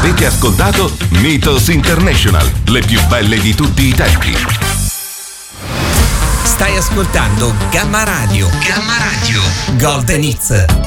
Avete ascoltato Mythos International, le più belle di tutti i tempi. Stai ascoltando Gamma Radio. Gamma Radio. Golden Hits.